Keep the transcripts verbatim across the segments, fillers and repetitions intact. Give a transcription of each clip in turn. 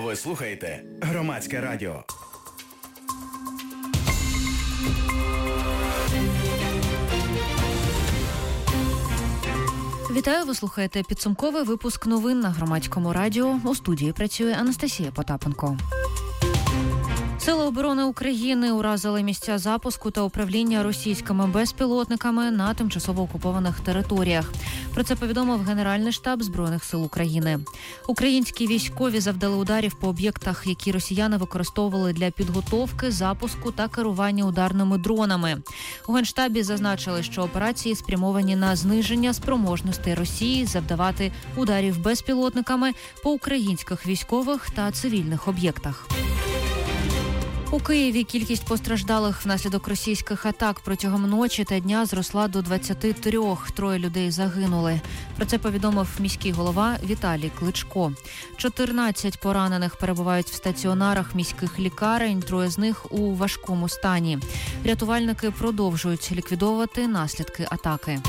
Ви слухаєте Громадське радіо. Вітаю, ви слухаєте підсумковий випуск новин на Громадському радіо. У студії працює Анастасія Потапенко. Сили оборони України уразили місця запуску та управління російськими безпілотниками на тимчасово окупованих територіях. Про це повідомив Генеральний штаб Збройних сил України. Українські військові завдали ударів по об'єктах, які росіяни використовували для підготовки, запуску та керування ударними дронами. У Генштабі зазначили, що операції спрямовані на зниження спроможностей Росії завдавати ударів безпілотниками по українських військових та цивільних об'єктах. У Києві кількість постраждалих внаслідок російських атак протягом ночі та дня зросла до двадцяти трьох. Троє людей загинули. Про це повідомив міський голова Віталій Кличко. чотирнадцять поранених перебувають в стаціонарах міських лікарень, троє з них у важкому стані. Рятувальники продовжують ліквідовувати наслідки атаки.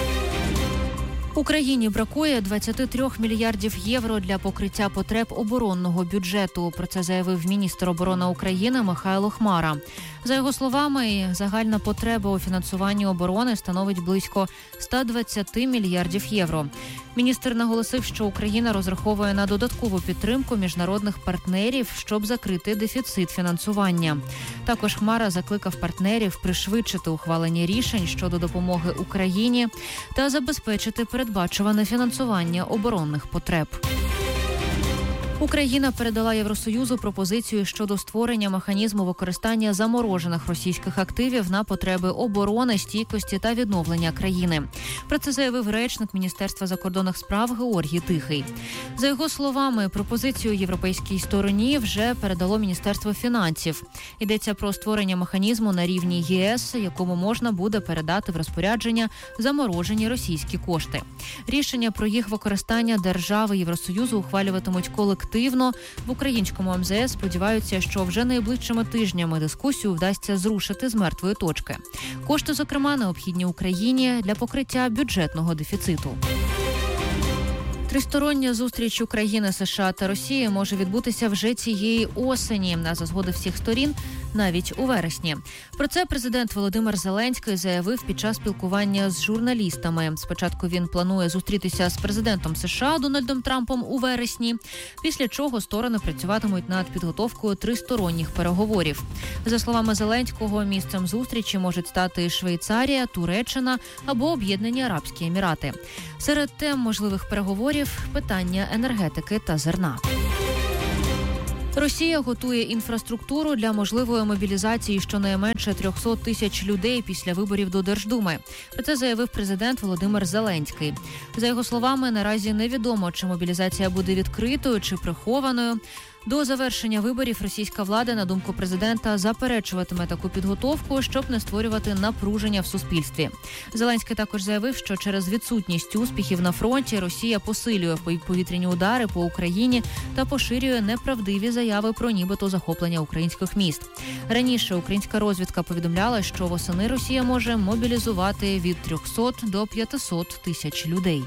Україні бракує двадцять три мільярдів євро для покриття потреб оборонного бюджету. Про це заявив міністр оборони України Михайло Хмара. За його словами, загальна потреба у фінансуванні оборони становить близько сто двадцять мільярдів євро. Міністр наголосив, що Україна розраховує на додаткову підтримку міжнародних партнерів, щоб закрити дефіцит фінансування. Також Хмара закликав партнерів пришвидшити ухвалення рішень щодо допомоги Україні та забезпечити передбачуване фінансування оборонних потреб. Україна передала Євросоюзу пропозицію щодо створення механізму використання заморожених російських активів на потреби оборони, стійкості та відновлення країни. Про це заявив речник Міністерства закордонних справ Георгій Тихий. За його словами, пропозицію європейській стороні вже передало Міністерство фінансів. Йдеться про створення механізму на рівні ЄС, якому можна буде передати в розпорядження заморожені російські кошти. Рішення про їх використання держави Євросоюзу ухвалюватимуть колективно. В українському ем зе ес сподіваються, що вже найближчими тижнями дискусію вдасться зрушити з мертвої точки. Кошти, зокрема, необхідні Україні для покриття бюджетного дефіциту. Тристороння зустріч України, США та Росії може відбутися вже цієї осені, а за згоди всіх сторін навіть у вересні. Про це президент Володимир Зеленський заявив під час спілкування з журналістами. Спочатку він планує зустрітися з президентом США Дональдом Трампом у вересні, після чого сторони працюватимуть над підготовкою тристоронніх переговорів. За словами Зеленського, місцем зустрічі можуть стати Швейцарія, Туреччина або Об'єднані Арабські Емірати. Серед тем можливих переговорів – питання енергетики та зерна. Росія готує інфраструктуру для можливої мобілізації щонайменше триста тисяч людей після виборів до Держдуми. Про це заявив президент Володимир Зеленський. За його словами, наразі невідомо, чи мобілізація буде відкритою, чи прихованою. До завершення виборів російська влада, на думку президента, заперечуватиме таку підготовку, щоб не створювати напруження в суспільстві. Зеленський також заявив, що через відсутність успіхів на фронті Росія посилює повітряні удари по Україні та поширює неправдиві заяви про нібито захоплення українських міст. Раніше українська розвідка повідомляла, що восени Росія може мобілізувати від трьохсот до п'ятисот тисяч людей.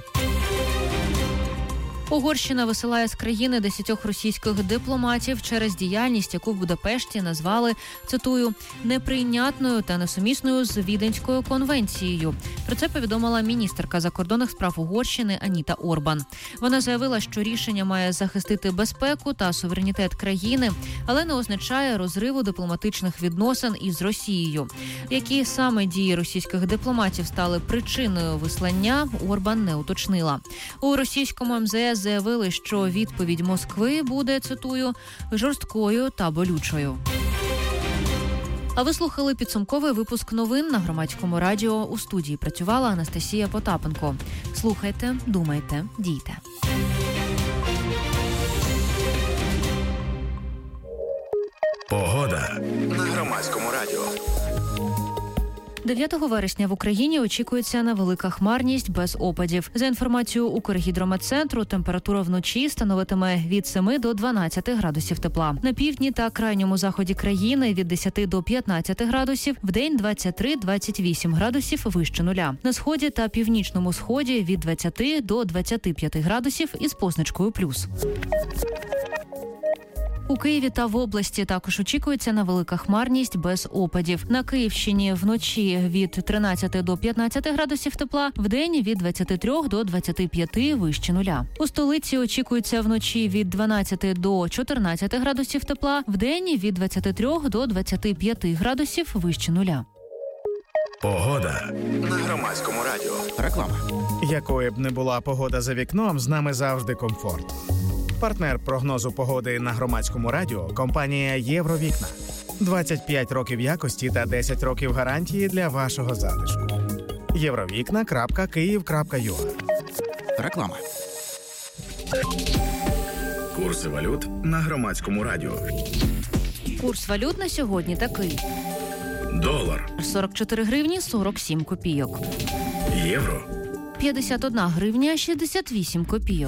Угорщина висилає з країни десятьох російських дипломатів через діяльність, яку в Будапешті назвали, цитую, «неприйнятною та несумісною з Віденською конвенцією». Про це повідомила міністерка закордонних справ Угорщини Аніта Орбан. Вона заявила, що рішення має захистити безпеку та суверенітет країни, але не означає розриву дипломатичних відносин із Росією. Які саме дії російських дипломатів стали причиною вислання, Орбан не уточнила. У російському ем зе ес заявили, що відповідь Москви буде, цитую, жорсткою та болючою. А ви слухали підсумковий випуск новин на Громадському радіо. У студії працювала Анастасія Потапенко. Слухайте, думайте, дійте. Погода на Громадському радіо. дев'ятого вересня в Україні очікується невелика хмарність без опадів. За інформацією Укргідрометцентру, температура вночі становитиме від семи до дванадцяти градусів тепла. На півдні та крайньому заході країни від десяти до п'ятнадцяти градусів, вдень двадцять три - двадцять вісім градусів вище нуля. На сході та північному сході від двадцяти до двадцяти п'яти градусів із позначкою плюс. У Києві та в області також очікується невелика хмарність без опадів. На Київщині вночі від тринадцяти до п'ятнадцяти градусів тепла, вдень від двадцяти трьох до двадцяти п'яти вище нуля. У столиці очікується вночі від дванадцяти до чотирнадцяти градусів тепла, вдень від двадцяти трьох до двадцяти п'яти градусів вище нуля. Погода на Громадському радіо. Реклама. Якою б не була погода за вікном, з нами завжди комфорт. Партнер прогнозу погоди на Громадському радіо – компанія «Євровікна». двадцять п'ять років якості та десять років гарантії для вашого затишку. євровікна крапка київ крапка ю а. Реклама. Курси валют на Громадському радіо. Курс валют на сьогодні такий. Долар сорок чотири гривні сорок сім копійок. Євро п'ятдесят одна гривня шістдесят вісім копійок.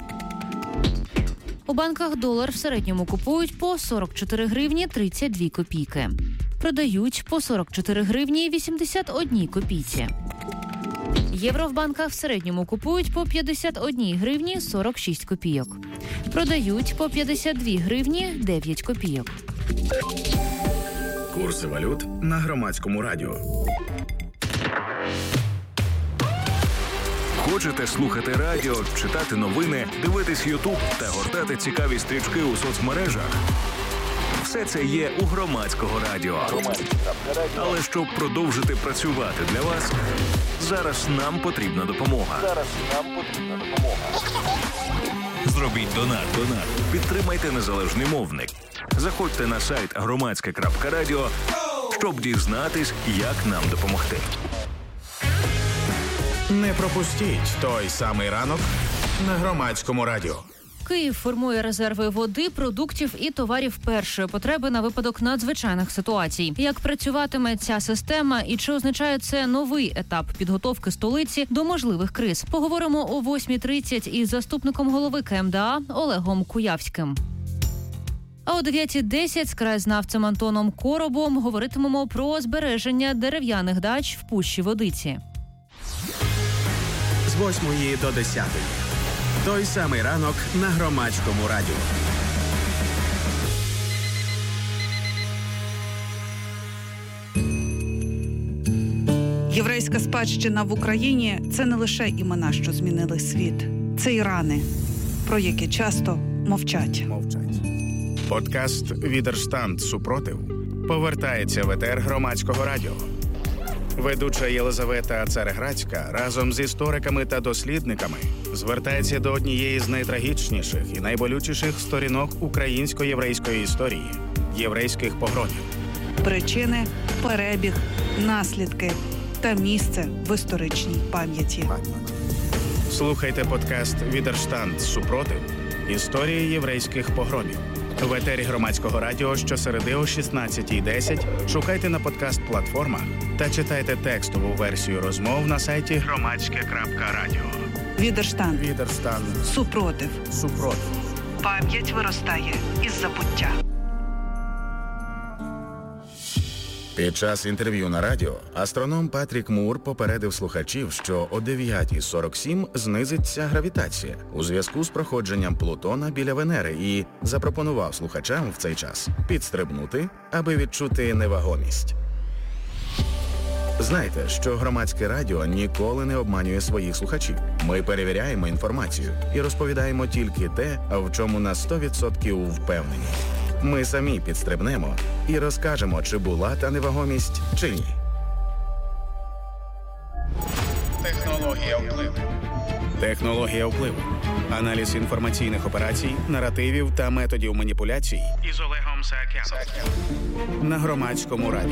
У банках долар в середньому купують по сорок чотири гривні тридцять дві копійки. Продають по сорок чотири гривні вісімдесят одні копійці. Євро в банках в середньому купують по п'ятдесят одні гривні сорок шість копійок. Продають по п'ятдесят дві гривні дев'ять копійок. Курси валют на Громадському радіо. Хочете слухати радіо, читати новини, дивитись Ютуб та гортати цікаві стрічки у соцмережах? Все це є у Громадського радіо. Але щоб продовжити працювати для вас, зараз нам потрібна допомога. Зараз нам потрібна допомога. Зробіть донат. Донат. Підтримайте незалежний мовник. Заходьте на сайт громадське крапка радіо, щоб дізнатись, як нам допомогти. Не пропустіть той самий ранок на Громадському радіо. Київ формує резерви води, продуктів і товарів першої потреби на випадок надзвичайних ситуацій. Як працюватиме ця система і чи означає це новий етап підготовки столиці до можливих криз? Поговоримо о восьмій тридцять із заступником голови Ка Ем Де А Олегом Куявським. А о дев'ятій десять з краєзнавцем Антоном Коробом говоритимемо про збереження дерев'яних дач в Пущі Водиці. З восьмої до десятої. Той самий ранок на Громадському радіо. Єврейська спадщина в Україні – це не лише імена, що змінили світ. Це і рани, про які часто мовчать. Мовчать. Подкаст «Відерштанд. Супротив» повертається в етер Громадського радіо. Ведуча Єлизавета Цареградська разом з істориками та дослідниками звертається до однієї з найтрагічніших і найболючіших сторінок українсько-єврейської історії – єврейських погромів. Причини, перебіг, наслідки та місце в історичній пам'яті. Слухайте подкаст «Відерштанд. Супротив. Історії єврейських погромів». В етері Громадського радіо щосереди о шістнадцятій десять шукайте на подкаст-платформах та читайте текстову версію розмов на сайті громадське крапка радіо. Відерштанд. Відерштанд. Супротив. Супротив. Пам'ять виростає із забуття. Під час інтерв'ю на радіо астроном Патрік Мур попередив слухачів, що о дев'ятій сорок сім знизиться гравітація у зв'язку з проходженням Плутона біля Венери і запропонував слухачам в цей час підстрибнути, аби відчути невагомість. Знайте, що Громадське радіо ніколи не обманює своїх слухачів. Ми перевіряємо інформацію і розповідаємо тільки те, в чому на сто відсотків впевнені. Ми самі підстрибнемо і розкажемо, чи була та невагомість, чи ні. Технологія впливу. Технологія впливу. Аналіз інформаційних операцій, наративів та методів маніпуляцій із Олегом Саакяном на Громадському радіо.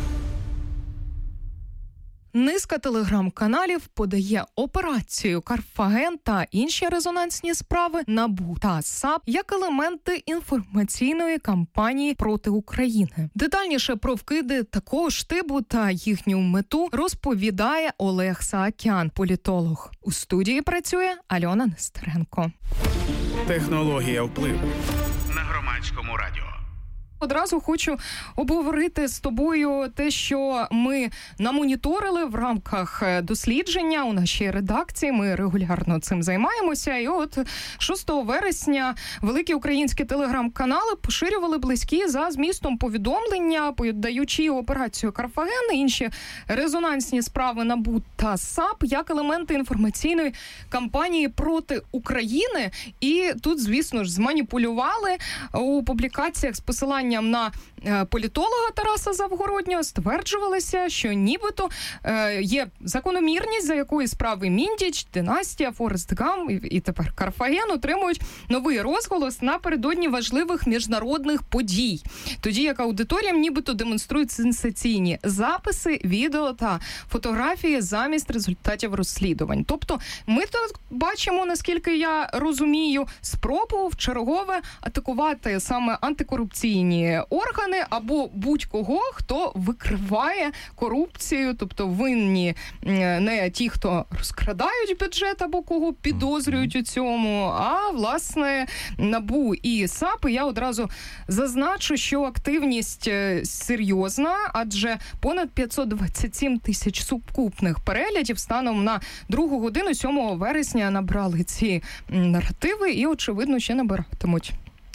Низка телеграм-каналів подає операцію «Карфаген» та інші резонансні справи НАБУ та САП як елементи інформаційної кампанії проти України. Детальніше про вкиди такого штибу та їхню мету розповідає Олег Саакян, політолог. У студії працює Альона Нестеренко. Технологія впливу на Громадському радіо. Одразу хочу обговорити з тобою те, що ми намоніторили в рамках дослідження у нашій редакції. Ми регулярно цим займаємося. І от шостого вересня великі українські телеграм-канали поширювали близькі за змістом повідомлення, подаючи операцію «Карфаген» і інші резонансні справи НАБУ та САП як елементи інформаційної кампанії проти України. І тут, звісно ж, зманіпулювали у публікаціях з посиланням на політолога Тараса Завгороднього, стверджувалося, що нібито е, є закономірність, за якої справи Міндіч, Династія, Форест Гамп і, і тепер Карфаген отримують новий розголос напередодні важливих міжнародних подій. Тоді як аудиторіям нібито демонструють сенсаційні записи, відео та фотографії замість результатів розслідувань. Тобто ми тут бачимо, наскільки я розумію, спробу вчергове атакувати саме антикорупційні органи або будь-кого, хто викриває корупцію, тобто винні не ті, хто розкрадають бюджет або кого підозрюють у цьому, а, власне, НАБУ і САП. І я одразу зазначу, що активність серйозна, адже понад п'ятсот двадцять сім тисяч сукупних переглядів станом на другу годину сьомого вересня набрали ці наративи і, очевидно, ще набиратимуть.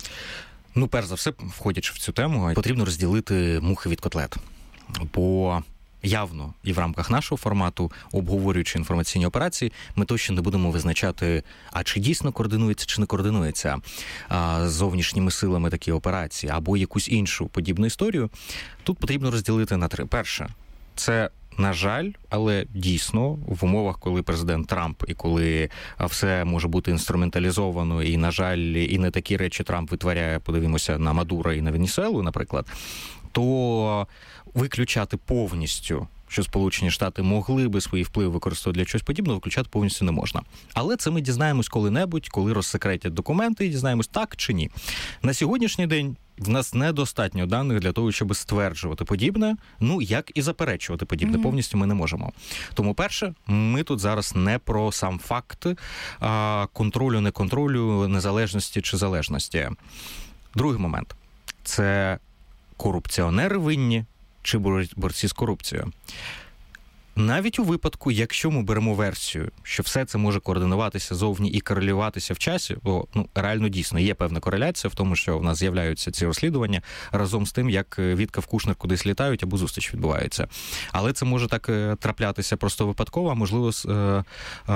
Ну, перш за все, входячи в цю тему, потрібно розділити мухи від котлет. Бо явно і в рамках нашого формату, обговорюючи інформаційні операції, ми точно не будемо визначати, а чи дійсно координується, чи не координується а, зовнішніми силами такі операції, або якусь іншу подібну історію. Тут потрібно розділити на три. Перше, це, на жаль, але дійсно в умовах, коли президент Трамп і коли все може бути інструменталізовано, і, на жаль, і не такі речі Трамп витворяє, подивимося на Мадуро і на Венесуелу, наприклад, то виключати повністю, що Сполучені Штати могли би свої впливи використовувати для чогось подібного, виключати повністю не можна. Але це ми дізнаємось коли-небудь, коли розсекретять документи, і дізнаємось, так чи ні. На сьогоднішній день в нас недостатньо даних для того, щоб стверджувати подібне, ну, як і заперечувати подібне. Mm-hmm. Повністю ми не можемо. Тому, перше, ми тут зараз не про сам факт а, контролю, не контролю, незалежності чи залежності. Другий момент. Це корупціонери винні чи борці з корупцією. Навіть у випадку, якщо ми беремо версію, що все це може координуватися зовні і корелюватися в часі, бо ну, реально дійсно є певна кореляція в тому, що в нас з'являються ці розслідування разом з тим, як Віткав, Кушнер кудись літають або зустріч відбувається. Але це може так траплятися просто випадково, а можливо е, е,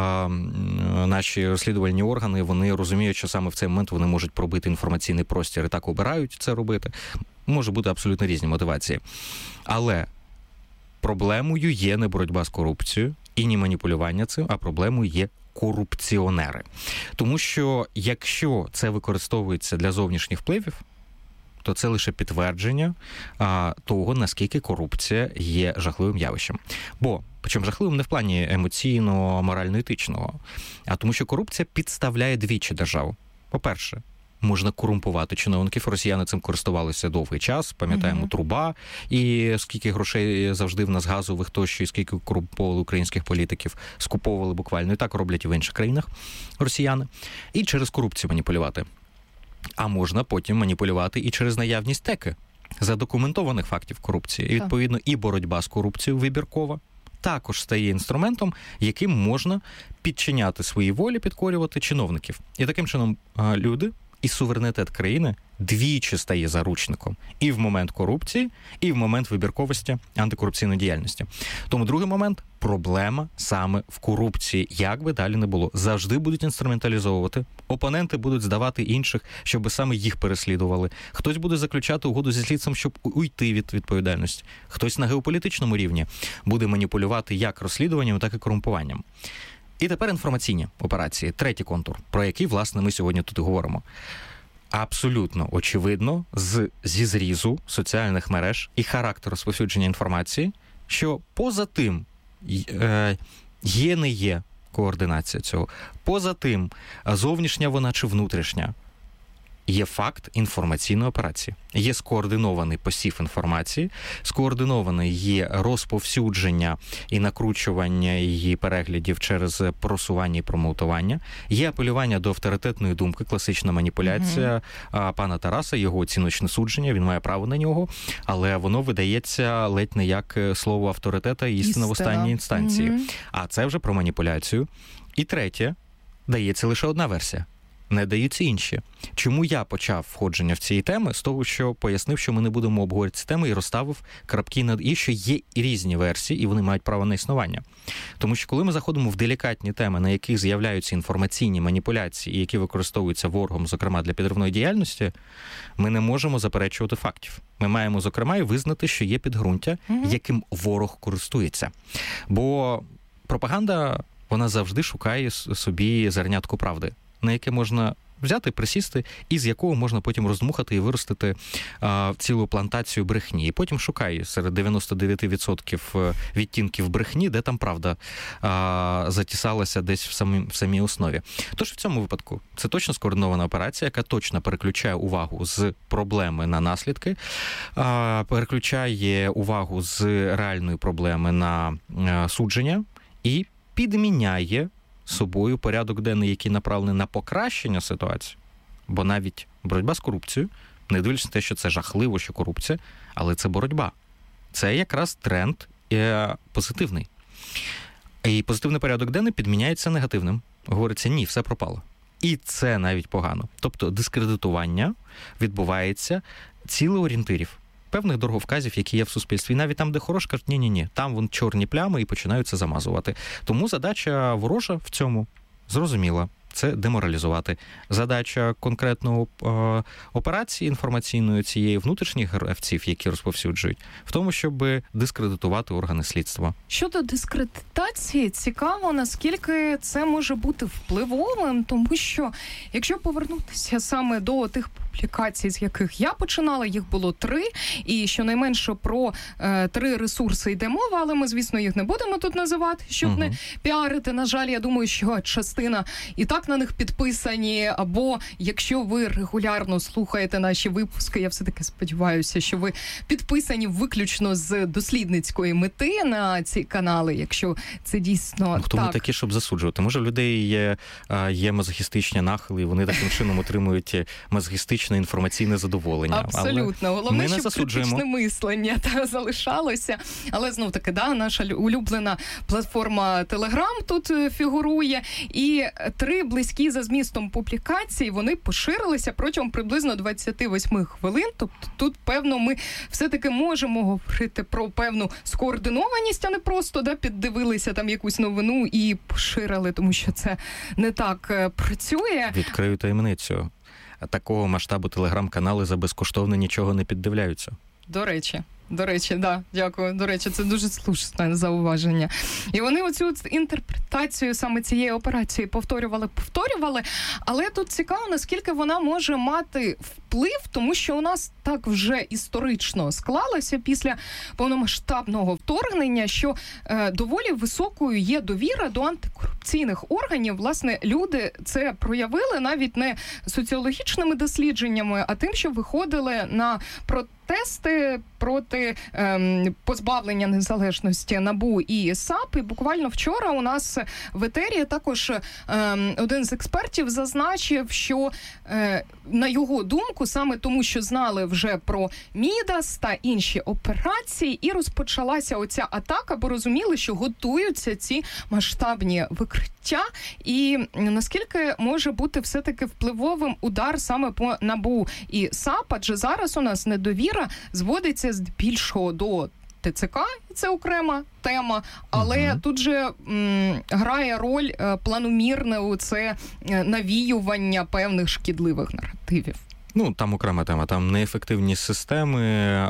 наші розслідувальні органи, вони розуміють, що саме в цей момент вони можуть пробити інформаційний простір і так обирають це робити. Може бути абсолютно різні мотивації. Але проблемою є не боротьба з корупцією і не маніпулювання цим, а проблемою є корупціонери. Тому що якщо це використовується для зовнішніх впливів, то це лише підтвердження а, того, наскільки корупція є жахливим явищем. Бо, причому жахливим не в плані емоційного, морально-етичного, а тому що корупція підставляє двічі державу. По-перше, можна корумпувати чиновників. Росіяни цим користувалися довгий час. Пам'ятаємо, mm-hmm. труба, і скільки грошей завжди в нас газових тощо, і скільки корумповали українських політиків, скуповували буквально. І так роблять і в інших країнах росіяни. І через корупцію маніпулювати. А можна потім маніпулювати і через наявність теки задокументованих фактів корупції. І, відповідно, і боротьба з корупцією вибіркова також стає інструментом, яким можна підчиняти свої волі, підкорювати чиновників. І таким чином люди і суверенітет країни двічі стає заручником і в момент корупції, і в момент вибірковості антикорупційної діяльності. Тому другий момент – проблема саме в корупції. Як би далі не було. Завжди будуть інструменталізовувати. Опоненти будуть здавати інших, щоб саме їх переслідували. Хтось буде заключати угоду зі слідством, щоб уйти від відповідальності. Хтось на геополітичному рівні буде маніпулювати як розслідуванням, так і корумпуванням. І тепер інформаційні операції. Третій контур, про який, власне, ми сьогодні тут і говоримо. Абсолютно очевидно, з, зі зрізу соціальних мереж і характеру розповсюдження інформації, що поза тим е, є, не є координація цього, поза тим, зовнішня вона чи внутрішня, Є факт інформаційної операції. Є скоординований посів інформації, скоординоване є розповсюдження і накручування її переглядів через просування і промоутування, є апелювання до авторитетної думки, класична маніпуляція mm-hmm. пана Тараса, його оціночне судження, він має право на нього, але воно видається ледь не як слово авторитета і істина в останній інстанції. Mm-hmm. А це вже про маніпуляцію. І третє, дається лише одна версія. Не даються інші. Чому я почав входження в ці теми? З того, що пояснив, що ми не будемо обговорювати ці теми і розставив крапки над «і», що є різні версії, і вони мають право на існування. Тому що коли ми заходимо в делікатні теми, на яких з'являються інформаційні маніпуляції, які використовуються ворогом, зокрема, для підривної діяльності, ми не можемо заперечувати фактів. Ми маємо, зокрема, і визнати, що є підґрунтя, mm-hmm. яким ворог користується. Бо пропаганда, вона завжди шукає собі зернятко правди, на яке можна взяти, присісти, і з якого можна потім роздмухати і виростити а, цілу плантацію брехні. І потім шукає серед дев'яносто дев'ять відсотків відтінків брехні, де там правда а, затісалася десь в самій, в самій основі. Тож в цьому випадку це точно скоординована операція, яка точно переключає увагу з проблеми на наслідки, а, переключає увагу з реальної проблеми на а, судження і підміняє собою порядок денний, який направлений на покращення ситуації. Бо навіть боротьба з корупцією, не дивлячись на те, що це жахливо, що корупція, але це боротьба. Це якраз тренд е, позитивний. І позитивний порядок денний підміняється негативним. Говориться, ні, все пропало. І це навіть погано. Тобто дискредитування відбувається ціле орієнтирів, певних дороговказів, які є в суспільстві. І навіть там, де хорош, кажуть, ні-ні-ні, там вон чорні плями і починають це замазувати. Тому задача ворожа в цьому зрозуміла. Це деморалізувати. Задача конкретної е, операції інформаційної цієї внутрішніх гравців, які розповсюджують, в тому, щоб дискредитувати органи слідства. Щодо дискредитації, цікаво, наскільки це може бути впливовим, тому що, якщо повернутися саме до тих публікацій, з яких я починала, їх було три, і щонайменше про е, три ресурси йде мова, але ми, звісно, їх не будемо тут називати, щоб угу. не піарити. На жаль, я думаю, що частина і так на них підписані, або якщо ви регулярно слухаєте наші випуски, я все-таки сподіваюся, що ви підписані виключно з дослідницької мети на ці канали, якщо це дійсно ну, хто так. ми такі, щоб засуджувати? Може, в людей є, є мазохістичні нахили, і вони таким чином отримують мазохістичне інформаційне задоволення. Абсолютно. Головне, щоб критичне мислення та залишалося. Але, знов-таки, да, наша улюблена платформа Telegram тут фігурує, і три близькі за змістом публікацій, вони поширилися протягом приблизно двадцять вісім хвилин. Тобто тут, певно, ми все-таки можемо говорити про певну скоординованість, а не просто да, піддивилися там якусь новину і поширили, тому що це не так працює. Відкрию таємницю. Такого масштабу телеграм-канали за безкоштовно нічого не піддивляються. До речі. До речі, да, дякую. До речі, це дуже слушне зауваження. І вони оцю інтерпретацію саме цієї операції повторювали, повторювали, але тут цікаво, наскільки вона може мати вплив, тому що у нас так вже історично склалося після повномасштабного вторгнення, що е, доволі високою є довіра до антикорупційних органів. Власне, люди це проявили навіть не соціологічними дослідженнями, а тим, що виходили на протести проти ем, позбавлення незалежності НАБУ і САП. І буквально вчора у нас в етері також ем, один з експертів зазначив, що е, на його думку, саме тому, що знали вже про Мідас та інші операції, і розпочалася оця атака, бо розуміли, що готуються ці масштабні викриття. І наскільки може бути все-таки впливовим удар саме по НАБУ і САП, адже зараз у нас недовіра зводиться здебільшого до ТЦК, це окрема тема, але uh-huh. тут же м, грає роль е, планомірне це е, навіювання певних шкідливих наративів. Ну, там окрема тема, там неефективність системи,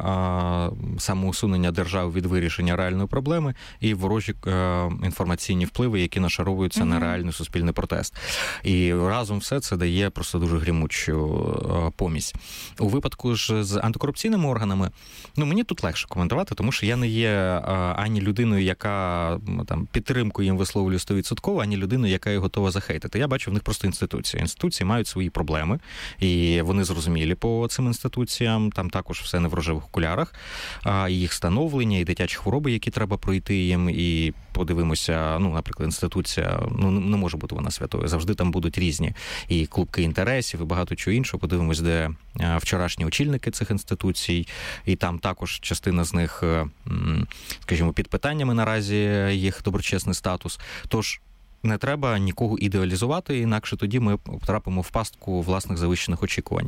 а, самоусунення держав від вирішення реальної проблеми і ворожі а, інформаційні впливи, які нашаровуються mm-hmm. на реальний суспільний протест. І разом все це дає просто дуже грімучу а, помість. У випадку ж з антикорупційними органами, ну, мені тут легше коментувати, тому що я не є а, ані людиною, яка там підтримку їм висловлює сто відсотків, ані людиною, яка їх готова захейтити. Я бачу в них просто інституції. Інституції мають свої проблеми, і вони зрозумілі по цим інституціям, там також все не в рожевих окулярах, а їх становлення, і дитячі хвороби, які треба пройти їм, і подивимося, ну, наприклад, інституція, ну, не може бути вона святою, завжди там будуть різні і клубки інтересів, і багато чого іншого. Подивимось, де вчорашні очільники цих інституцій, і там також частина з них, скажімо, під питаннями наразі їх доброчесний статус. Тож, не треба нікого ідеалізувати, інакше тоді ми потрапимо в пастку власних завищених очікувань.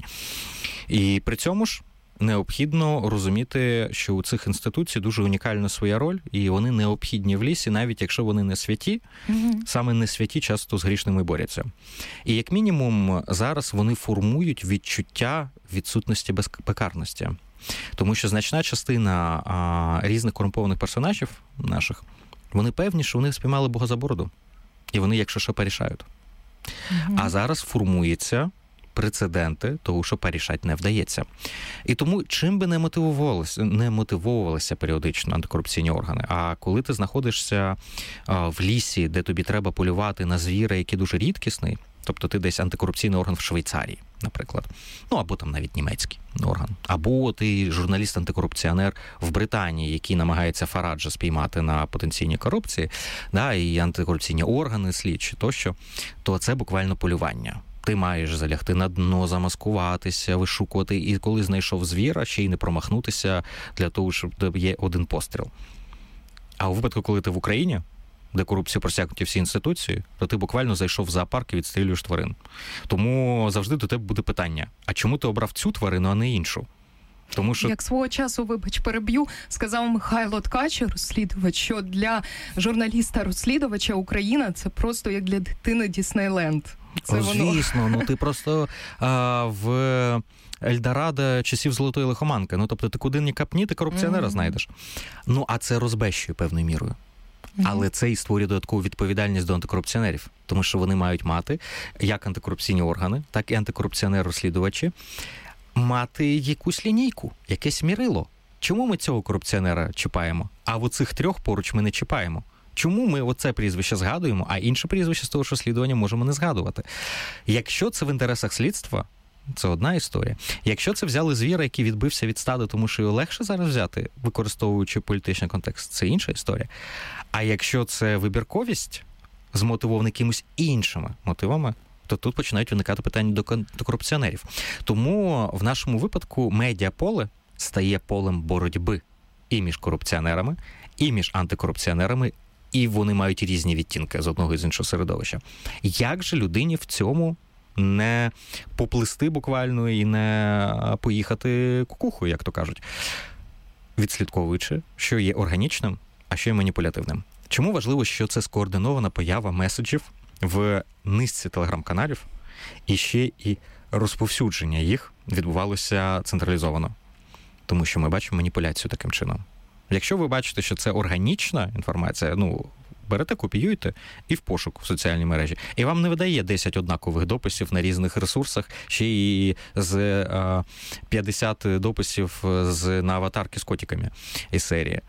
І при цьому ж необхідно розуміти, що у цих інституцій дуже унікальна своя роль, і вони необхідні в лісі, навіть якщо вони не святі, mm-hmm. саме не святі часто з грішними борються. І як мінімум зараз вони формують відчуття відсутності безпекарності. Тому що значна частина а, різних корумпованих персонажів наших, вони певні, що вони спіймали Бога за бороду. І вони, якщо що, порішають. Mm-hmm. А зараз формуються прецеденти того, що порішати не вдається. І тому чим би не мотивувалися, не мотивовувалися періодично антикорупційні органи, а коли ти знаходишся а, в лісі, де тобі треба полювати на звіра, який дуже рідкісний, тобто ти десь антикорупційний орган в Швейцарії, наприклад, ну або там навіть німецький орган, або ти журналіст-антикорупціонер в Британії, який намагається Фараджа спіймати на потенційній корупції, да, і антикорупційні органи, слідчі тощо, то це буквально полювання. Ти маєш залягти на дно, замаскуватися, вишукувати, і коли знайшов звіра, ще й не промахнутися для того, щоб є один постріл. А у випадку, коли ти в Україні, де корупцію просякнуті всі інституції, то ти буквально зайшов в зоопарк і відстрілюєш тварин. Тому завжди до тебе буде питання, а чому ти обрав цю тварину, а не іншу? Тому що... Як свого часу, вибач, переб'ю, сказав Михайло Ткач, розслідувач, що для журналіста-розслідувача Україна – це просто як для дитини Діснейленд. Це О, звісно, ну ти просто а, в Ельдорадо часів Золотої лихоманки. Ну, тобто ти куди ні капні, ти корупціонера mm-hmm. знайдеш. Ну, а це розбещує певною мірою. Mm-hmm. Але це і створює додаткову відповідальність до антикорупціонерів. Тому що вони мають мати як антикорупційні органи, так і антикорупціонери-розслідувачі, мати якусь лінійку, якесь мірило. Чому ми цього корупціонера чіпаємо, а в оцих трьох поруч ми не чіпаємо? Чому ми оце прізвище згадуємо, а інше прізвище з того ж розслідування можемо не згадувати? Якщо це в інтересах слідства, це одна історія. Якщо це взяли звіра, який відбився від стаду, тому що його легше зараз взяти, використовуючи політичний контекст, це інша історія. А якщо це вибірковість, змотивована якимось іншими мотивами, то тут починають виникати питання до, до корупціонерів. Тому в нашому випадку медіаполе стає полем боротьби і між корупціонерами, і між антикорупціонерами, і вони мають різні відтінки з одного і з іншого середовища. Як же людині в цьому не поплисти буквально і не поїхати кукухою, як то кажуть, відслідковуючи, що є органічним, а що є маніпулятивним? Чому важливо, що це скоординована поява меседжів в низці телеграм-каналів, і ще і розповсюдження їх відбувалося централізовано? Тому що ми бачимо маніпуляцію таким чином. Якщо ви бачите, що це органічна інформація, ну, берете, копіюєте і в пошук в соціальній мережі. І вам не видає десять однакових дописів на різних ресурсах, ще і з а, п'ятдесят дописів з, на аватарки з котиками із серії.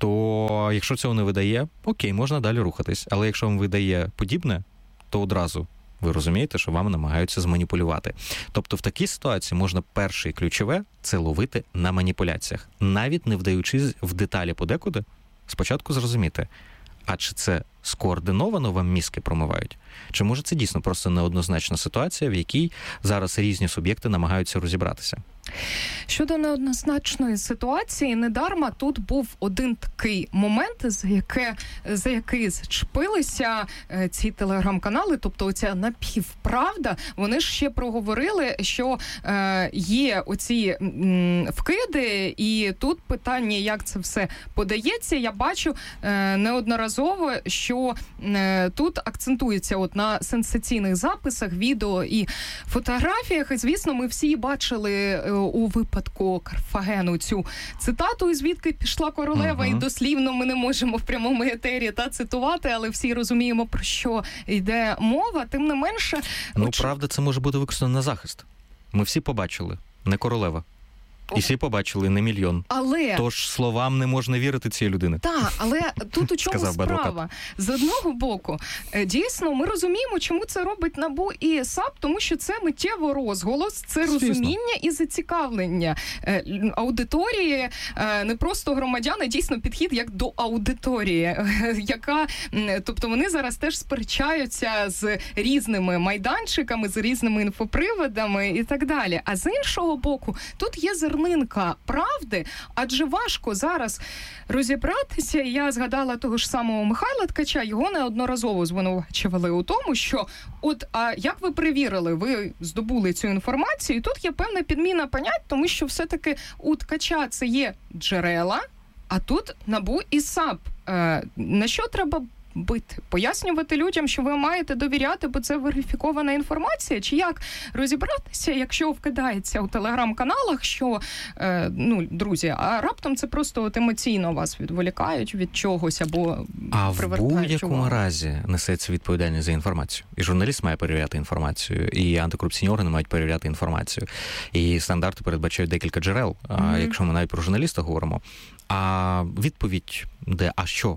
То якщо цього не видає, окей, можна далі рухатись. Але якщо вам видає подібне, то одразу ви розумієте, що вам намагаються зманіпулювати. Тобто в такій ситуації можна перше і ключове – це ловити на маніпуляціях. Навіть не вдаючись в деталі подекуди, спочатку зрозуміти, а чи це скоординовано вам мізки промивають? Чи може це дійсно просто неоднозначна ситуація, в якій зараз різні суб'єкти намагаються розібратися? Щодо неоднозначної ситуації, недарма тут був один такий момент, за, яке, за який зачепилися ці телеграм-канали, тобто оця напівправда, вони ж ще проговорили, що е, є оці м, вкиди, і тут питання, як це все подається. Я бачу е, неодноразово, що е, тут акцентується от на сенсаційних записах, відео і фотографіях, і, звісно, ми всі бачили у випадку Карфагену цю цитату, і звідки пішла королева, uh-huh. і дослівно ми не можемо в прямому етері та цитувати, але всі розуміємо, про що йде мова. Тим не менше... Ну, оч... правда, це може бути використано на захист. Ми всі побачили. Не королева. І всі побачили не мільйон. Але... Тож словам не можна вірити цієї людини. Так, але тут у чому Сказав би справа? адвокат. З одного боку, дійсно, ми розуміємо, чому це робить НАБУ і САП, тому що це миттєво розголос, це Звісно. розуміння і зацікавлення аудиторії, не просто громадян, а дійсно підхід як до аудиторії, яка, тобто вони зараз теж сперечаються з різними майданчиками, з різними інфоприводами і так далі. А з іншого боку, тут є зернинка правди, адже важко зараз розібратися. Я згадала того ж самого Михайла Ткача, його неодноразово звинувачували у тому, що от, а як ви перевірили, ви здобули цю інформацію, і тут є певна підміна понять, тому що все-таки у Ткача це є джерела, а тут НАБУ і САП. Е, на що треба бити? Пояснювати людям, що ви маєте довіряти, бо це верифікована інформація? Чи як розібратися, якщо вкидається у телеграм-каналах, що, е, ну, друзі, а раптом це просто от емоційно вас відволікають від чогось або а привертають в будь-якому увагу? разі несеться відповідальність за інформацію. І журналіст має перевіряти інформацію, і антикорупційні органи мають перевіряти інформацію. І стандарти передбачають декілька джерел, mm-hmm. якщо ми навіть про журналіста говоримо. А відповідь де? А що?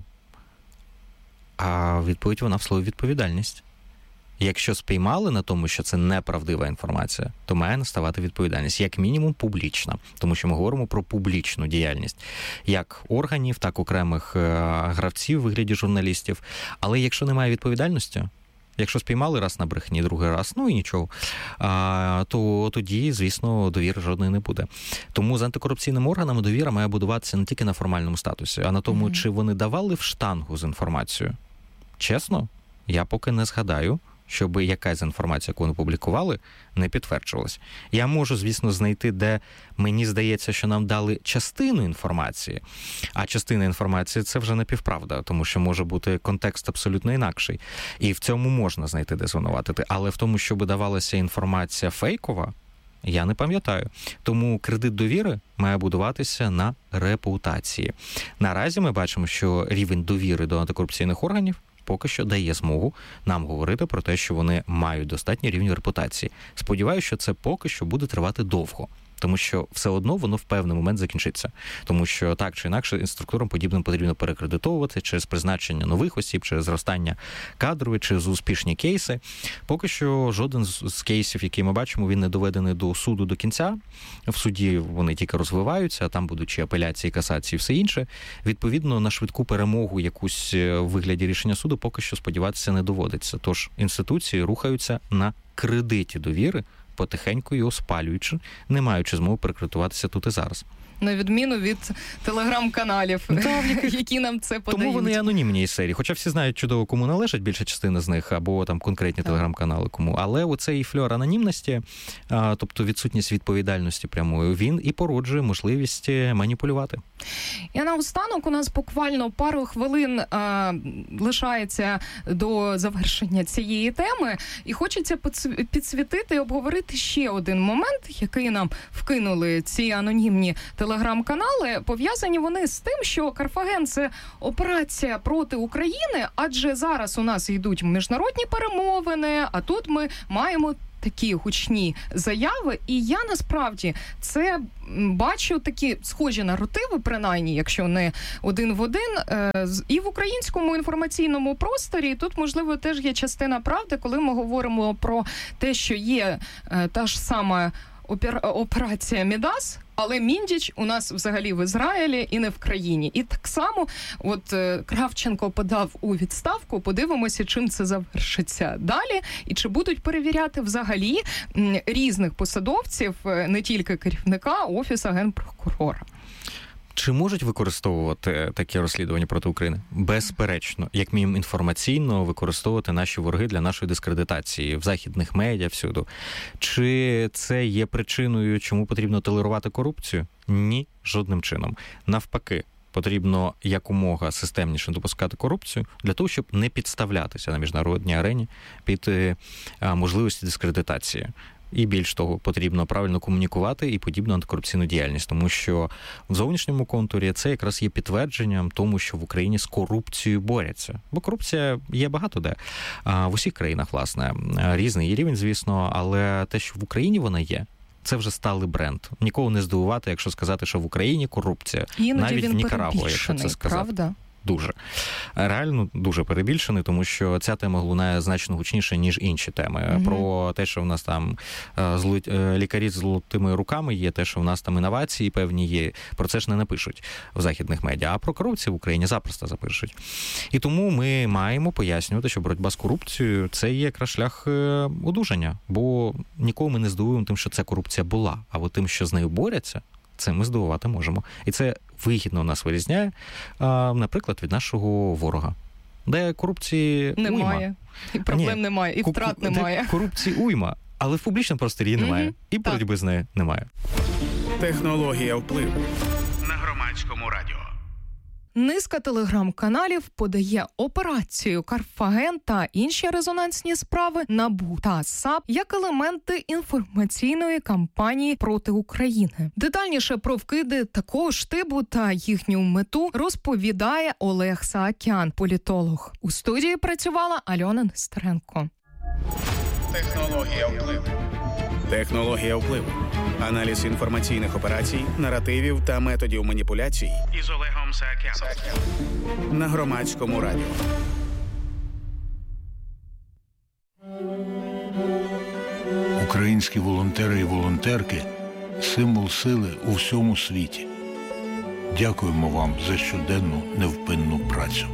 А відповідь вона в слові відповідальність. Якщо спіймали на тому, що це неправдива інформація, то має наставати відповідальність. Як мінімум публічна. Тому що ми говоримо про публічну діяльність. Як органів, так окремих гравців у вигляді журналістів. Але якщо немає відповідальності, якщо спіймали раз на брехні, другий раз, ну і нічого, а, то тоді, звісно, довіри жодної не буде. Тому з антикорупційними органами довіра має будуватися не тільки на формальному статусі, а на тому, mm-hmm. чи вони давали в штангу з інформацією. Чесно, я поки не згадаю, щоб якась інформація, яку вони публікували, не підтверджувалась. Я можу, звісно, знайти, де мені здається, що нам дали частину інформації, а частина інформації – це вже напівправда, тому що може бути контекст абсолютно інакший. І в цьому можна знайти, де звинуватити. Але в тому, щоб давалася інформація фейкова, я не пам'ятаю. Тому кредит довіри має будуватися на репутації. Наразі ми бачимо, що рівень довіри до антикорупційних органів поки що дає змогу нам говорити про те, що вони мають достатній рівень репутації. Сподіваюся, що це поки що буде тривати довго. Тому що все одно воно в певний момент закінчиться. Тому що так чи інакше структурам подібним потрібно перекредитовувати через призначення нових осіб, через зростання кадрові, через успішні кейси. Поки що жоден з кейсів, які ми бачимо, він не доведений до суду до кінця. В суді вони тільки розвиваються, а там будуть чи апеляції, касації і все інше. Відповідно, на швидку перемогу якусь в вигляді рішення суду поки що сподіватися не доводиться. Тож інституції рухаються на кредиті довіри, потихеньку його спалюючи, не маючи змоги перекредитуватися тут і зараз. На відміну від телеграм-каналів, да, яких... які нам це подають. Тому вони анонімні із серії. Хоча всі знають чудово, кому належать більша частина з них, або там конкретні так. телеграм-канали кому. Але оцей фльор анонімності, а, тобто відсутність відповідальності прямої, він і породжує можливість маніпулювати. І наостанок у нас буквально пару хвилин а, лишається до завершення цієї теми. І хочеться підсвітити і обговорити ще один момент, який нам вкинули ці анонімні телеграм-канали. Пов'язані вони з тим, що Карфаген – це операція проти України, адже зараз у нас йдуть міжнародні перемовини, а тут ми маємо такі гучні заяви, і я насправді це бачу такі схожі наративи, принаймні, якщо не один в один, і в українському інформаційному просторі. Тут, можливо, теж є частина правди, коли ми говоримо про те, що є та ж сама операція Мідас, але Міндіч у нас взагалі в Ізраїлі і не в країні. І так само от Кравченко подав у відставку, подивимося, чим це завершиться далі, і чи будуть перевіряти взагалі різних посадовців, не тільки керівника Офісу Генпрокурора. Чи можуть використовувати такі розслідування проти України? Безперечно. Як мінімум інформаційно використовувати наші вороги для нашої дискредитації в західних медіа, всюди. Чи це є причиною, чому потрібно толерувати корупцію? Ні, жодним чином. Навпаки, потрібно якомога системніше допускати корупцію для того, щоб не підставлятися на міжнародній арені під можливості дискредитації. І більш того, потрібно правильно комунікувати і подібну антикорупційну діяльність, тому що в зовнішньому контурі це якраз є підтвердженням тому, що в Україні з корупцією борються. Бо корупція є багато де. В усіх країнах, власне, різний рівень, звісно, але те, що в Україні вона є, це вже сталий бренд. Нікого не здивувати, якщо сказати, що в Україні корупція. Іноді навіть він в Нікарагуа, якщо це сказати. Правда? Дуже. Реально дуже перебільшений, тому що ця тема лунає значно гучніше, ніж інші теми. Mm-hmm. Про те, що в нас там зло... лікарі з золотими руками є, те, що в нас там інновації певні є, про це ж не напишуть в західних медіа, а про корупцію в Україні запросто запишуть. І тому ми маємо пояснювати, що боротьба з корупцією – це є якраз шлях одужання, бо нікого ми не здивуємо тим, що ця корупція була, а от тим, що з нею борються, це ми здивувати можемо. І це вигідно нас вирізняє, наприклад, від нашого ворога. Де корупції немає. Уйма. І проблем Ні. немає, і втрат Де немає. Корупції уйма, але в публічному просторі її немає. Mm-hmm. І боротьби з нею немає. Технологія впливу на Громадському радіо. Низка телеграм-каналів подає операцію Карфаген та інші резонансні справи НАБУ та САП як елементи інформаційної кампанії проти України. Детальніше про вкиди такого штибу та їхню мету розповідає Олег Саакян, політолог. У студії працювала Альона Нестеренко. Технологія впливу. Технологія впливу. Аналіз інформаційних операцій, наративів та методів маніпуляцій із Олегом Саакяном на Громадському радіо. Українські волонтери і волонтерки – символ сили у всьому світі. Дякуємо вам за щоденну невпинну працю.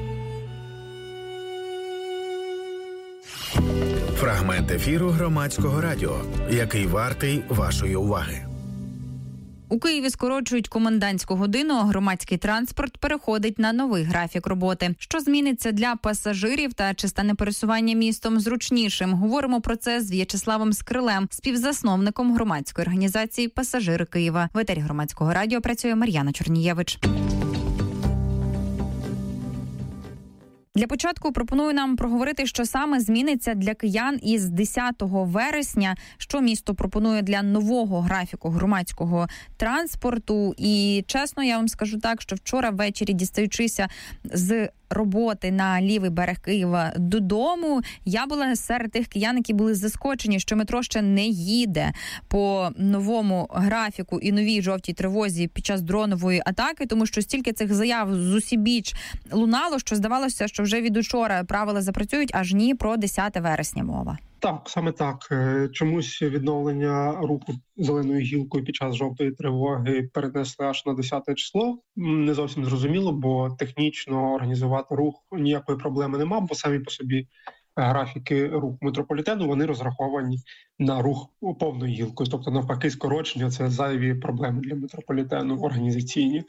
Фрагмент ефіру Громадського радіо, який вартий вашої уваги. У Києві скорочують комендантську годину, а громадський транспорт переходить на новий графік роботи. Що зміниться для пасажирів та чи стане пересування містом зручнішим? Говоримо про це з В'ячеславом Скрилем, співзасновником громадської організації «Пасажири Києва». В етері Громадського радіо працює Мар'яна Чорнієвич. Для початку пропоную нам проговорити, що саме зміниться для киян із десятого вересня, що місто пропонує для нового графіку громадського транспорту. І чесно, я вам скажу так, що вчора ввечері, дістаючися з роботи на лівий берег Києва додому, я була серед тих киян, які були заскочені, що метро ще не їде по новому графіку і новій жовтій тривозі під час дронової атаки, тому що стільки цих заяв з усібіч лунало, що здавалося, що вже від учора правила запрацюють, аж ні, про десяте вересня мова. Так, саме так. Чомусь відновлення руху зеленою гілкою під час жовтої тривоги перенесли аж на десяте число. Не зовсім зрозуміло, бо технічно організувати рух ніякої проблеми нема, бо самі по собі графіки руху метрополітену, вони розраховані на рух повною гілкою. Тобто, навпаки, скорочення – це зайві проблеми для метрополітену організаційні.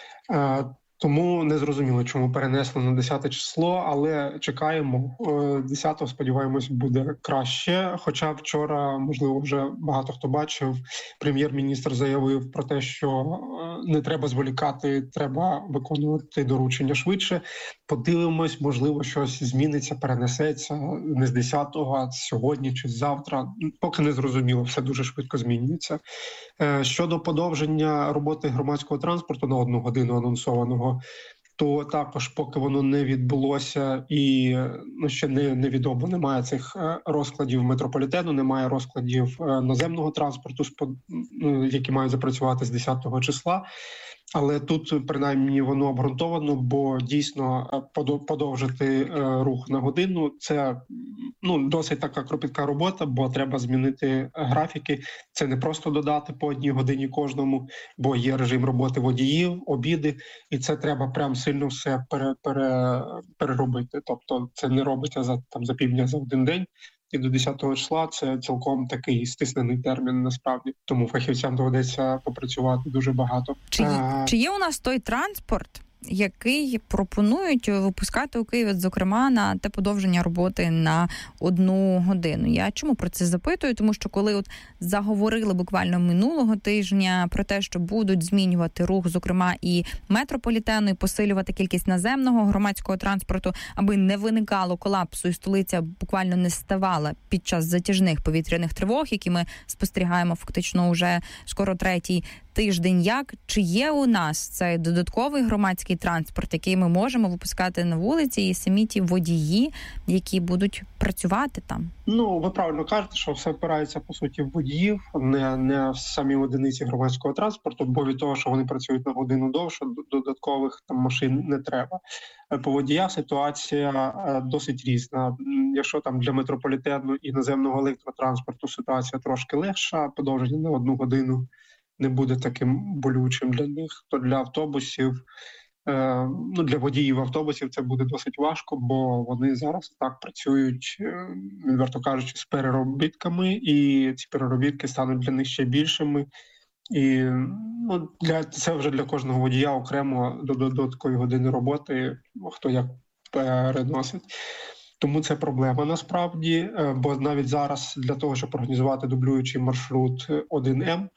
Тому не зрозуміло, чому перенесли на десяте число, але чекаємо. десятого, сподіваємось, буде краще. Хоча вчора, можливо, вже багато хто бачив, прем'єр-міністр заявив про те, що не треба зволікати, треба виконувати доручення швидше. Подивимось, можливо, щось зміниться, перенесеться не з десятого, а сьогодні чи завтра. Поки не зрозуміло, все дуже швидко змінюється. Щодо подовження роботи громадського транспорту на одну годину анонсованого, то також, поки воно не відбулося і ну, ще не, невідомо, немає цих розкладів метрополітену, немає розкладів наземного транспорту, які мають запрацювати з десятого числа. Але тут, принаймні, воно обґрунтовано, бо дійсно подовжити рух на годину – це ну, досить така кропітка робота, бо треба змінити графіки. Це не просто додати по одній годині кожному, бо є режим роботи водіїв, обіди, і це треба прям сильно все пере, пере, переробити. Тобто це не робиться за, там, за півдня, за один день. І до десятого числа це цілком такий стиснений термін насправді. Тому фахівцям доведеться попрацювати дуже багато. Чи, а... чи є у нас той транспорт, який пропонують випускати у Києві, зокрема, на те подовження роботи на одну годину? Я чому про це запитую? Тому що коли от заговорили буквально минулого тижня про те, що будуть змінювати рух, зокрема, і метрополітену, і посилювати кількість наземного громадського транспорту, аби не виникало колапсу і столиця буквально не ставала під час затяжних повітряних тривог, які ми спостерігаємо фактично уже скоро третій тиждень. Як? Чи є у нас цей додатковий громадський транспорт, який ми можемо випускати на вулиці, і самі ті водії, які будуть працювати там? Ну, ви правильно кажете, що все опирається, по суті, в водіїв, не, не в самі одиниці громадського транспорту, бо від того, що вони працюють на годину довше, додаткових там машин не треба. По водіях ситуація досить різна. Якщо там для метрополітену і наземного електротранспорту ситуація трошки легша, подовження на одну годину не буде таким болючим для них, то для автобусів, е, ну для водіїв автобусів це буде досить важко, бо вони зараз так працюють, відверто кажучи, з переробітками, і ці переробітки стануть для них ще більшими. І ну, для це вже для кожного водія окремо до додаткової години роботи, хто як переносить. Тому це проблема насправді, бо навіть зараз для того, щоб організувати дублюючий маршрут один ем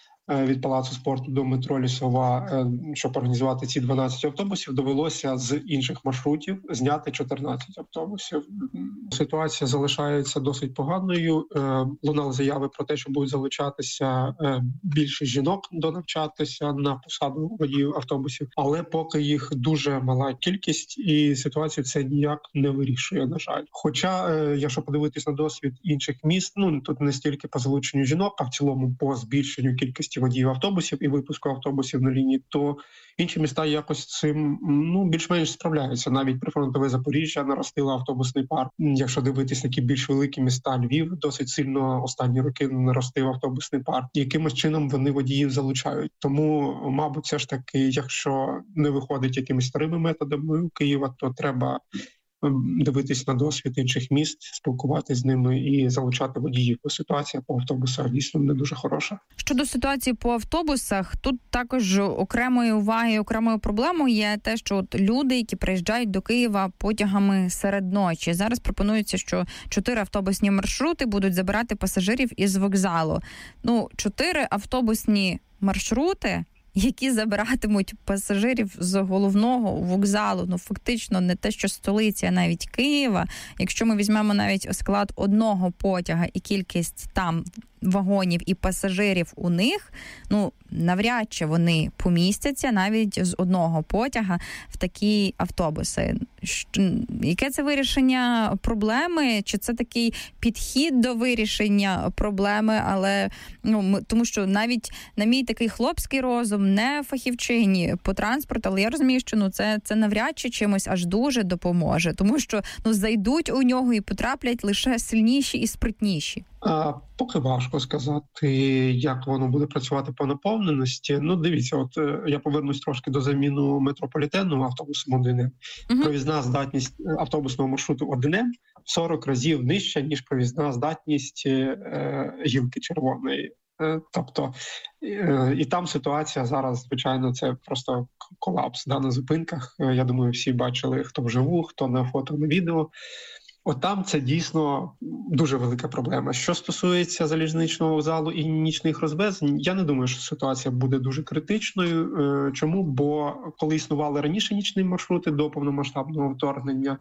від Палацу спорту до метро Лісова, щоб організувати ці дванадцять автобусів, довелося з інших маршрутів зняти чотирнадцять автобусів. Ситуація залишається досить поганою. Лунали заяви про те, що будуть залучатися більше жінок до навчатися на посаду водіїв автобусів, але поки їх дуже мала кількість, і ситуацію це ніяк не вирішує, на жаль. Хоча, якщо подивитись на досвід інших міст, ну тут не стільки по залученню жінок, а в цілому по збільшенню кількості водіїв автобусів і випуску автобусів на лінії, то інші міста якось з цим ну більш-менш справляються. Навіть прифронтове Запоріжжя наростило автобусний парк. Якщо дивитись такі більш великі міста, Львів досить сильно останні роки наростив автобусний парк. Якимось чином вони водіїв залучають. Тому, мабуть, все ж таки, якщо не виходить якимись старими методами у Києва, то треба дивитись на досвід інших міст, спілкуватися з ними і залучати водіїв. Бо ситуація по автобусах дійсно не дуже хороша. Щодо ситуації по автобусах, тут також окремої уваги, окремою проблемою є те, що от люди, які приїжджають до Києва потягами серед ночі. Зараз пропонується, що чотири автобусні маршрути будуть забирати пасажирів із вокзалу. Ну, чотири автобусні маршрути, які забиратимуть пасажирів з головного вокзалу, ну фактично не те, що столиці, а навіть Києва. Якщо ми візьмемо навіть склад одного потяга і кількість там вагонів і пасажирів у них, ну навряд чи вони помістяться навіть з одного потяга в такі автобуси. Яке це вирішення проблеми? Чи це такий підхід до вирішення проблеми? Але ну ми, тому що навіть на мій такий хлопський розум, не фахівчині по транспорту, але я розумію, що ну це це навряд чи чимось аж дуже допоможе, тому що ну зайдуть у нього і потраплять лише сильніші і спритніші. А, поки важко сказати, як воно буде працювати по наповненості. Ну, дивіться, от я повернусь трошки до заміну метрополітену автобусом один ем. Uh-huh. Провізна здатність автобусного маршруту один ем в сорок разів нижча, ніж провізна здатність е, гілки червоної. Е, тобто, е, і там ситуація зараз, звичайно, це просто колапс да, на зупинках. Е, я думаю, всі бачили, хто вживу, хто на фото, на відео. От там це дійсно дуже велика проблема. Що стосується залізничного вокзалу і нічних розвезень, я не думаю, що ситуація буде дуже критичною. Чому? Бо коли існували раніше нічні маршрути до повномасштабного вторгнення,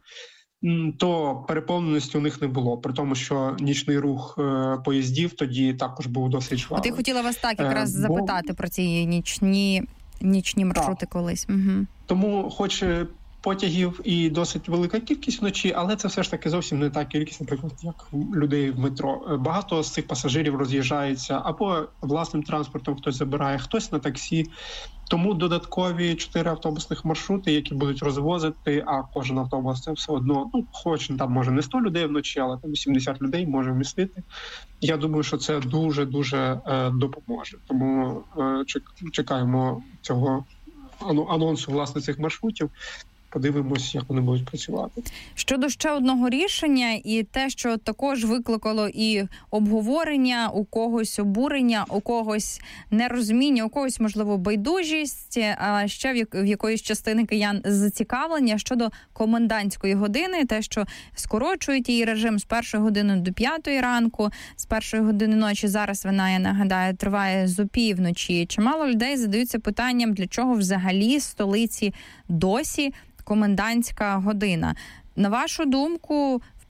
то переповненості у них не було. При тому, що нічний рух поїздів тоді також був досить жвавий. От я хотіла вас так якраз Бо... запитати про ці нічні, нічні маршрути так. колись. Угу. Тому хоч потягів і досить велика кількість вночі, але це все ж таки зовсім не та кількість, наприклад, як людей в метро. Багато з цих пасажирів роз'їжджається або власним транспортом хтось забирає, хтось на таксі. Тому додаткові чотири автобусних маршрути, які будуть розвозити, а кожен автобус це все одно, ну, хоч там може не сто людей вночі, але там вісімдесят людей може вмістити. Я думаю, що це дуже-дуже е, допоможе. Тому е, чекаємо цього анонсу, власне, цих маршрутів. Подивимось, як вони будуть працювати. Щодо ще одного рішення, і те, що також викликало і обговорення, у когось обурення, у когось нерозуміння, у когось, можливо, байдужість, а ще в якоїсь частини киян зацікавлення щодо комендантської години, те, що скорочують її режим з першої години до п'ятої ранку, з першої години ночі. Зараз вона, я нагадаю, триває з опівночі. Чимало людей задаються питанням, для чого взагалі столиці досі комендантська година. На вашу думку, в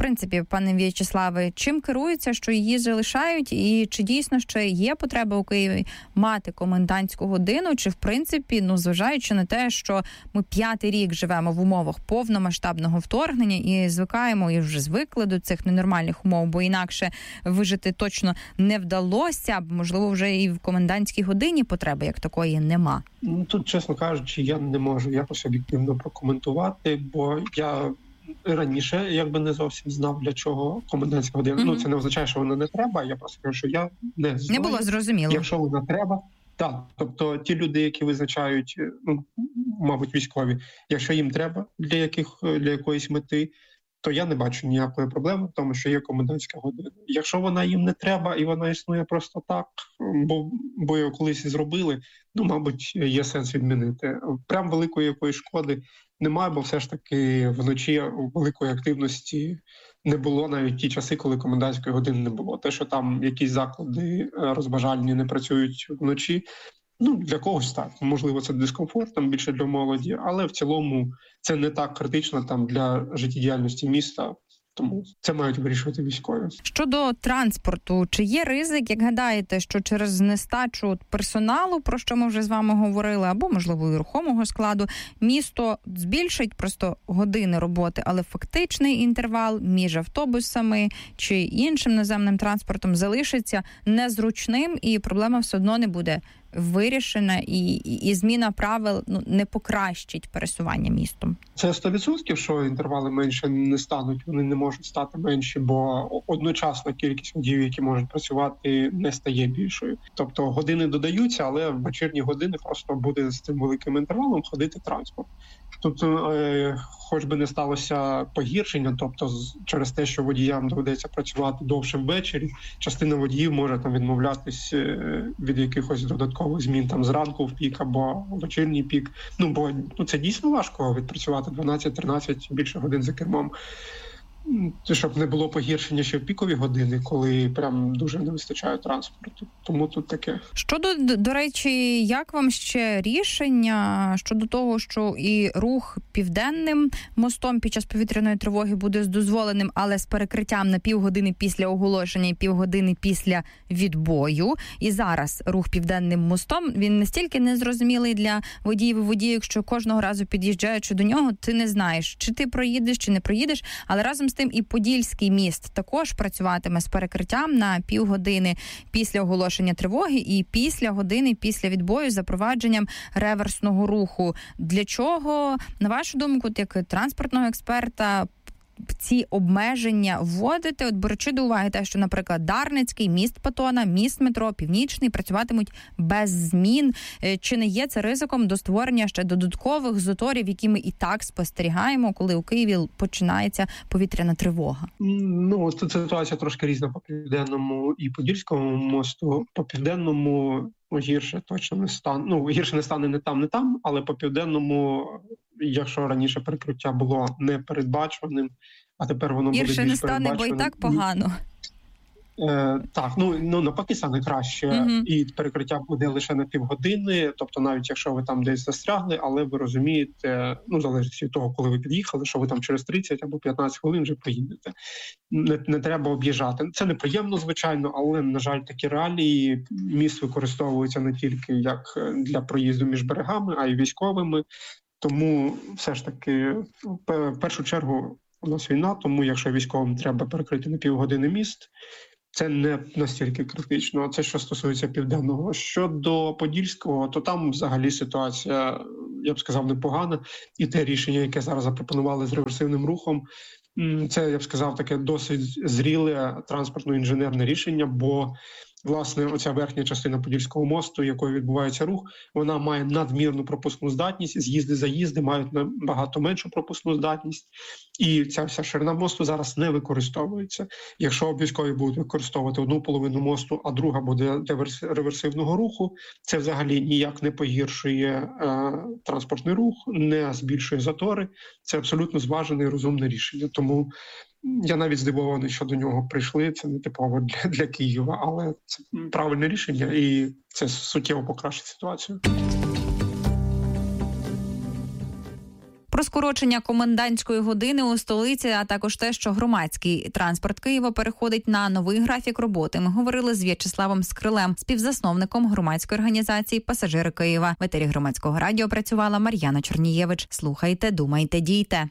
принципі, пане В'ячеславе, чим керуються, що її залишають, і чи дійсно ще є потреба у Києві мати комендантську годину, чи в принципі, ну, зважаючи на те, що ми п'ятий рік живемо в умовах повномасштабного вторгнення і звикаємо, і вже звикли до цих ненормальних умов, бо інакше вижити точно не вдалося, можливо, вже і в комендантській годині потреби як такої нема. Ну, тут, чесно кажучи, я не можу якось об'єктивно прокоментувати, бо я раніше якби не зовсім знав, для чого комендантська година. Mm-hmm. Ну, це не означає, що вона не треба, я просто кажу, що я не знаю. Не було зрозуміло. Якщо вона треба, так. Тобто ті люди, які визначають, ну, мабуть, військові, якщо їм треба для яких для якоїсь мети, то я не бачу ніякої проблеми в тому, що є комендантська година. Якщо вона їм не треба і вона існує просто так, бо, бо його колись зробили, ну, мабуть, є сенс відмінити. Прям великої якоїсь шкоди немає, бо все ж таки вночі великої активності не було навіть ті часи, коли комендантської години не було. Те, що там якісь заклади розважальні не працюють вночі, ну, для когось так. Можливо, це дискомфорт, там більше для молоді, але в цілому це не так критично там для життєдіяльності міста. Тому це мають вирішувати військові. Щодо транспорту, чи є ризик, як гадаєте, що через нестачу персоналу, про що ми вже з вами говорили, або, можливо, і рухомого складу, місто збільшить просто години роботи, але фактичний інтервал між автобусами чи іншим наземним транспортом залишиться незручним, і проблема все одно не буде вирішена, і, і, і зміна правил, ну, не покращить пересування містом? Це сто відсотків, що інтервали менше не стануть, вони не можуть стати менші, бо одночасно кількість водіїв, які можуть працювати, не стає більшою. Тобто години додаються, але в вечірні години просто буде з цим великим інтервалом ходити транспорт. Тут е, хоч би не сталося погіршення, тобто через те, що водіям доведеться працювати довше ввечері, частина водіїв може там відмовлятись від якихось додаткових змін там зранку в пік або в вечірній пік. Ну, бо ну, це дійсно важко відпрацювати дванадцять-тринадцять більше годин за кермом. Щоб не було погіршення ще в пікові години, коли прям дуже не вистачає транспорту. Тому тут таке. Щодо, до речі, як вам ще рішення щодо того, що і рух південним мостом під час повітряної тривоги буде дозволеним, але з перекриттям на півгодини після оголошення і півгодини після відбою. І зараз рух південним мостом, він настільки незрозумілий для водіїв і водіїв, що кожного разу під'їжджаючи до нього, ти не знаєш, чи ти проїдеш, чи не проїдеш, але разом з тим і Подільський міст також працюватиме з перекриттям на півгодини після оголошення тривоги і після години після відбою з запровадженням реверсного руху. Для чого, на вашу думку, як транспортного експерта, ці обмеження вводити, от беручи до уваги те, що, наприклад, Дарницький, міст Патона, міст метро, Північний працюватимуть без змін. Чи не є це ризиком до створення ще додаткових заторів, які ми і так спостерігаємо, коли у Києві починається повітряна тривога? Ну, тут ситуація трошки різна по Південному і Подільському мосту. По Південному гірше точно не стане. Ну, гірше не стане не там, не там, але по Південному, якщо раніше перекриття було непередбачуваним, а тепер воно гірше буде більш передбачуваним. Гірше не стане, бо і так погано. Е, так, ну, ну навпаки стане краще, uh-huh. і перекриття буде лише на півгодини, тобто навіть якщо ви там десь застрягли, але ви розумієте, ну залежить від того, коли ви під'їхали, що ви там через тридцять або п'ятнадцять хвилин вже приїдете. Не, не треба об'їжджати. Це неприємно, звичайно, але, на жаль, такі реалії. Міст використовується не тільки як для проїзду між берегами, а й військовими. Тому все ж таки, в першу чергу, у нас війна, тому якщо військовим треба перекрити на півгодини міст, це не настільки критично. Це що стосується Південного. Щодо Подільського, то там взагалі ситуація, я б сказав, непогана. І те рішення, яке зараз запропонували з реверсивним рухом, це, я б сказав, таке досить зріле транспортно-інженерне рішення, бо власне, оця верхня частина Подільського мосту, якою відбувається рух, вона має надмірну пропускну здатність, з'їзди-заїзди мають набагато меншу пропускну здатність, і ця вся ширина мосту зараз не використовується. Якщо військові будуть використовувати одну половину мосту, а друга буде для реверсивного руху, це взагалі ніяк не погіршує е, транспортний рух, не збільшує затори. Це абсолютно зважене і розумне рішення. Тому я навіть здивований, що до нього прийшли. Це не типово для, для Києва, але це правильне рішення і це суттєво покращить ситуацію. Про скорочення комендантської години у столиці, а також те, що громадський транспорт Києва переходить на новий графік роботи. Ми говорили з В'ячеславом Скрилем, співзасновником громадської організації «Пасажири Києва». В етері Громадського радіо працювала Мар'яна Чорнієвич. Слухайте, думайте, дійте.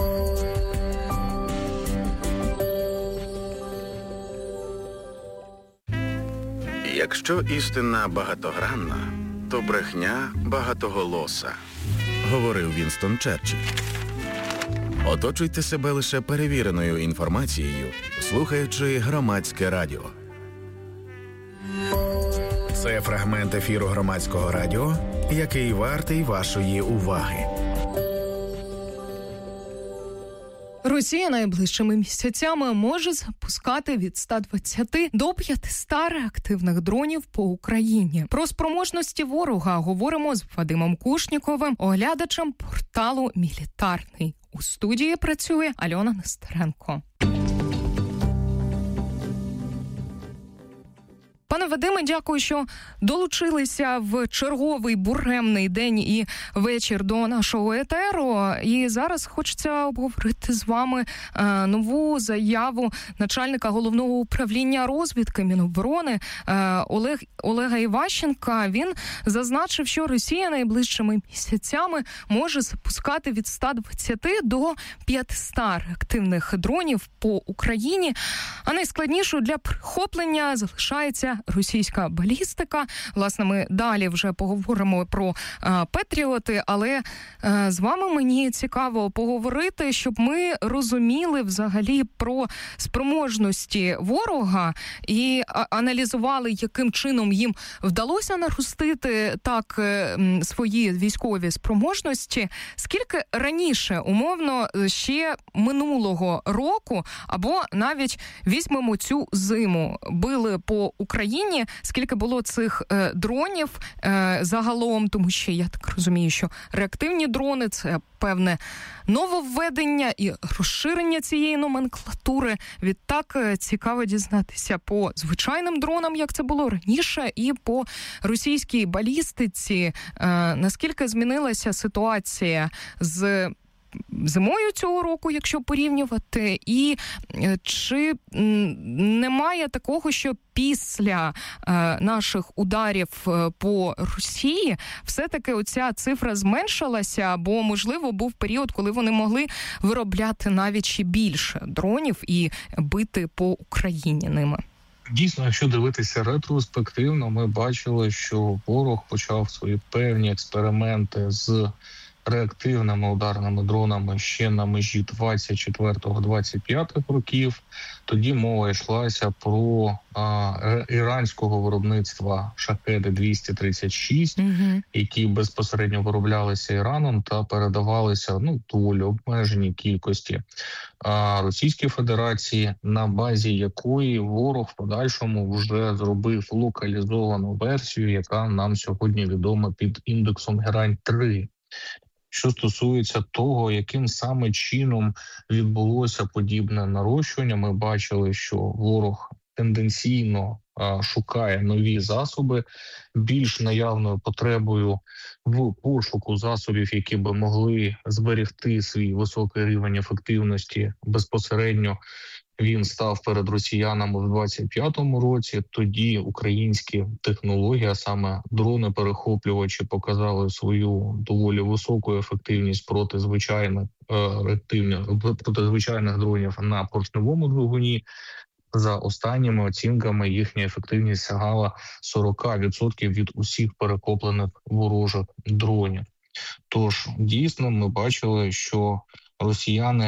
Якщо істина багатогранна, то брехня багатоголоса, говорив Вінстон Черчилль. Оточуйте себе лише перевіреною інформацією, слухаючи Громадське радіо. Це фрагмент ефіру Громадського радіо, який вартий вашої уваги. Росія найближчими місяцями може запускати від ста двадцяти до п'ятисот реактивних дронів по Україні. Про спроможності ворога говоримо з Вадимом Кушніковим, оглядачем порталу «Мілітарний». У студії працює Альона Нестеренко. Пане Вадиме, дякую, що долучилися в черговий буремний день і вечір до нашого етеру. І зараз хочеться обговорити з вами е, нову заяву начальника Головного управління розвідки Міноборони е, Олег, Олега Іващенка. Він зазначив, що Росія найближчими місяцями може запускати від ста двадцяти до п'ятисот реактивних дронів по Україні. А найскладнішою для прихоплення залишається російська балістика. Власне, ми далі вже поговоримо про а, Петріоти, але а, з вами мені цікаво поговорити, щоб ми розуміли взагалі про спроможності ворога і а, аналізували, яким чином їм вдалося наростити так м, свої військові спроможності. Скільки раніше, умовно, ще минулого року, або навіть візьмемо цю зиму, били по Україні, скільки було цих е, дронів е, загалом, тому що я так розумію, що реактивні дрони – це певне нововведення і розширення цієї номенклатури. Відтак е, цікаво дізнатися по звичайним дронам, як це було раніше, і по російській балістиці, е, наскільки змінилася ситуація з зимою цього року, якщо порівнювати, і чи немає такого, що після е, наших ударів по Росії все-таки оця цифра зменшилася, бо, можливо, був період, коли вони могли виробляти навіть ще більше дронів і бити по Україні ними? Дійсно, якщо дивитися ретроспективно, ми бачили, що ворог почав свої певні експерименти з реактивними ударними дронами ще на межі двадцять четвертого - двадцять п'ятого років. Тоді мова йшлася про а, іранського виробництва шахеди двісті тридцять шість, mm-hmm. які безпосередньо вироблялися Іраном та передавалися ну доволі обмеженій кількості а, Російській Федерації, на базі якої ворог в подальшому вже зробив локалізовану версію, яка нам сьогодні відома під індексом Герань три. Що стосується того, яким саме чином відбулося подібне нарощування, ми бачили, що ворог тенденційно а, шукає нові засоби, більш наявною потребою в пошуку засобів, які би могли зберегти свій високий рівень ефективності безпосередньо. Він став перед росіянами в двадцять п'ятому році. Тоді українські технології, а саме дрони-перехоплювачі, показали свою доволі високу ефективність проти звичайних реактивних проти звичайних дронів на поршневому двигуні. За останніми оцінками їхня ефективність сягала сорок відсотків від усіх перехоплених ворожих дронів. Тож дійсно ми бачили, що росіяни